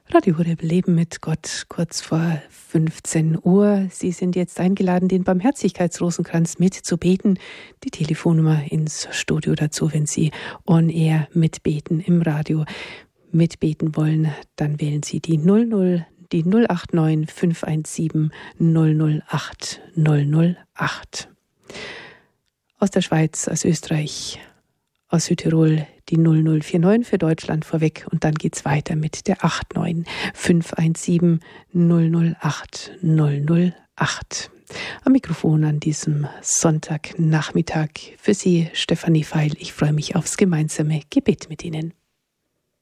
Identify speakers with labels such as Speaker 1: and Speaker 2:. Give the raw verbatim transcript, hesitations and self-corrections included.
Speaker 1: Radio Horeb Leben mit Gott, kurz vor fünfzehn Uhr. Sie sind jetzt eingeladen, den Barmherzigkeitsrosenkranz mitzubeten. Die Telefonnummer ins Studio dazu, wenn Sie on air mitbeten im Radio mitbeten wollen, dann wählen Sie die null null, die null acht neun fünf eins sieben null null acht null null acht. Aus der Schweiz, aus Österreich, aus Südtirol die null null vier neun für Deutschland vorweg und dann geht's weiter mit der acht neun fünf eins sieben null null acht null null acht. Am Mikrofon an diesem Sonntagnachmittag für Sie Stefanie Feil. Ich freue mich aufs gemeinsame Gebet mit Ihnen.